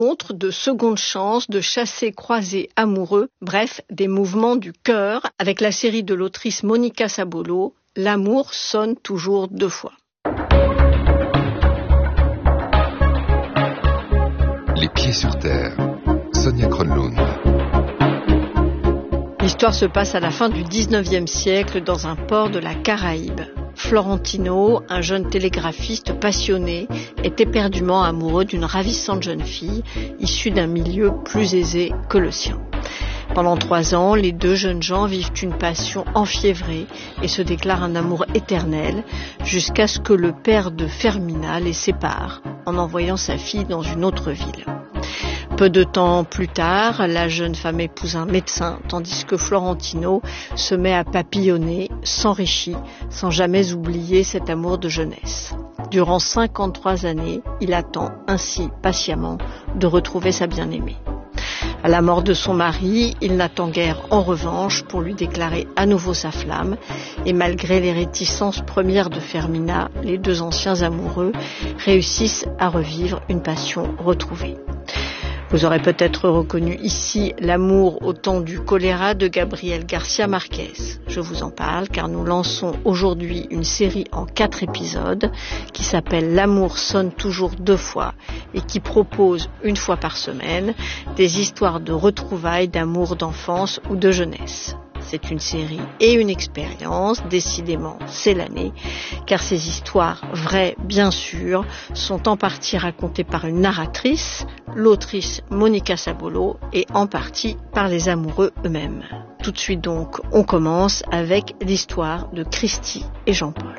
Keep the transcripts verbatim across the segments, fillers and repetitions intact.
rencontres, de secondes chances, de chassés-croisés amoureux, bref, des mouvements du cœur, avec la série de l'autrice Monica Sabolo, L'amour sonne toujours deux fois. Les pieds sur terre, Sonia Kronlund. L'histoire se passe à la fin du dix-neuvième siècle dans un port de la Caraïbe. Florentino, un jeune télégraphiste passionné, est éperdument amoureux d'une ravissante jeune fille issue d'un milieu plus aisé que le sien. Pendant trois ans, les deux jeunes gens vivent une passion enfiévrée et se déclarent un amour éternel jusqu'à ce que le père de Fermina les sépare en envoyant sa fille dans une autre ville. Peu de temps plus tard, la jeune femme épouse un médecin, tandis que Florentino se met à papillonner, s'enrichit, sans jamais oublier cet amour de jeunesse. Durant cinquante-trois années, il attend ainsi patiemment de retrouver sa bien-aimée. À la mort de son mari, il n'attend guère en revanche pour lui déclarer à nouveau sa flamme, et malgré les réticences premières de Fermina, les deux anciens amoureux réussissent à revivre une passion retrouvée. Vous aurez peut-être reconnu ici L'amour au temps du choléra de Gabriel Garcia Marquez. Je vous en parle car nous lançons aujourd'hui une série en quatre épisodes qui s'appelle L'amour sonne toujours deux fois et qui propose une fois par semaine des histoires de retrouvailles d'amour d'enfance ou de jeunesse. C'est une série et une expérience, décidément c'est l'année, car ces histoires, vraies bien sûr, sont en partie racontées par une narratrice, l'autrice Monica Sabolo, et en partie par les amoureux eux-mêmes. Tout de suite donc, on commence avec l'histoire de Christy et Jean-Paul.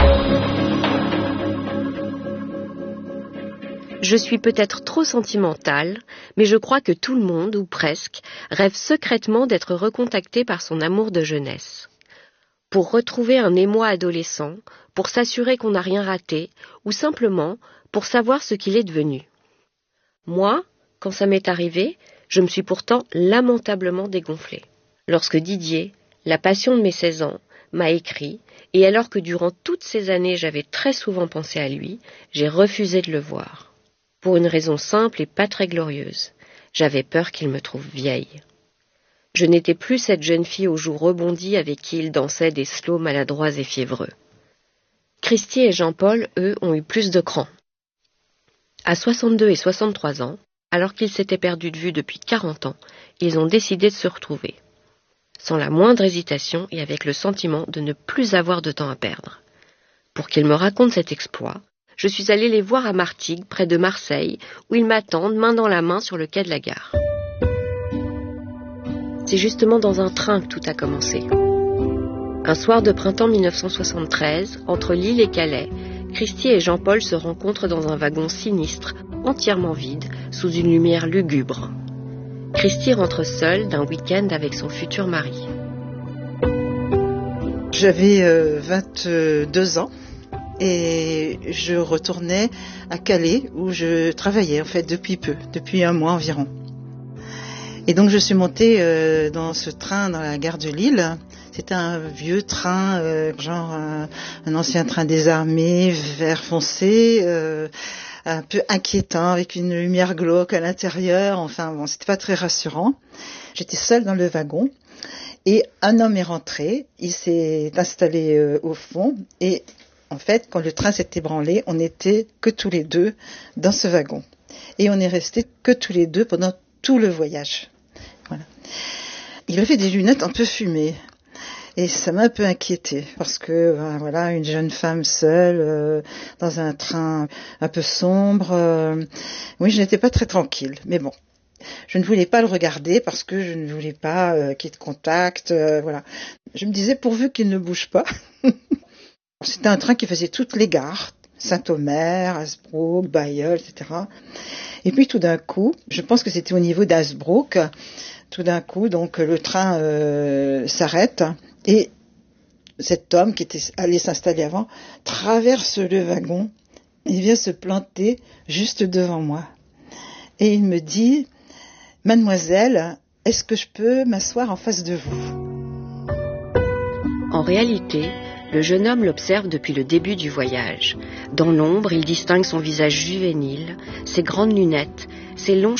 Je suis peut-être trop sentimentale, mais je crois que tout le monde, ou presque, rêve secrètement d'être recontacté par son amour de jeunesse. Pour retrouver un émoi adolescent, pour s'assurer qu'on n'a rien raté, ou simplement pour savoir ce qu'il est devenu. Moi, quand ça m'est arrivé, je me suis pourtant lamentablement dégonflée. Lorsque Didier, la passion de mes seize ans, m'a écrit, et alors que durant toutes ces années j'avais très souvent pensé à lui, j'ai refusé de le voir. Pour une raison simple et pas très glorieuse. J'avais peur qu'il me trouve vieille. Je n'étais plus cette jeune fille aux joues rebondies avec qui il dansait des slows maladroits et fiévreux. Christy et Jean-Paul, eux, ont eu plus de cran. À soixante-deux et soixante-trois ans, alors qu'ils s'étaient perdus de vue depuis quarante ans, ils ont décidé de se retrouver. Sans la moindre hésitation et avec le sentiment de ne plus avoir de temps à perdre. Pour qu'ils me racontent cet exploit, je suis allée les voir à Martigues, près de Marseille, où ils m'attendent, main dans la main, sur le quai de la gare. C'est justement dans un train que tout a commencé. Un soir de printemps mille neuf cent soixante-treize, entre Lille et Calais, Christy et Jean-Paul se rencontrent dans un wagon sinistre, entièrement vide, sous une lumière lugubre. Christy rentre seule d'un week-end avec son futur mari. J'avais euh, vingt-deux ans. Et je retournais à Calais où je travaillais en fait depuis peu, depuis un mois environ. Et donc je suis montée euh, dans ce train dans la gare de Lille. C'était un vieux train, euh, genre un, un ancien train des armées, vert foncé, euh, un peu inquiétant avec une lumière glauque à l'intérieur. Enfin bon, c'était pas très rassurant. J'étais seule dans le wagon. Et un homme est rentré, il s'est installé euh, au fond et en fait, quand le train s'est ébranlé, on n'était que tous les deux dans ce wagon. Et on est restés que tous les deux pendant tout le voyage. Voilà. Il avait des lunettes un peu fumées. Et ça m'a un peu inquiétée. Parce que, ben, voilà, une jeune femme seule, euh, dans un train un peu sombre. Euh, oui, je n'étais pas très tranquille. Mais bon. Je ne voulais pas le regarder parce que je ne voulais pas euh, qu'il y ait de contact. Euh, voilà. Je me disais, pourvu qu'il ne bouge pas. C'était un train qui faisait toutes les gares, Saint-Omer, Hasbrook, Bailleul, et cetera. Et puis tout d'un coup, je pense que c'était au niveau d'Hasbrook, tout d'un coup, donc le train euh, s'arrête et cet homme qui était allé s'installer avant traverse le wagon et vient se planter juste devant moi. Et il me dit, « Mademoiselle, est-ce que je peux m'asseoir en face de vous ?» En réalité, le jeune homme l'observe depuis le début du voyage. Dans l'ombre, il distingue son visage juvénile, ses grandes lunettes, ses longs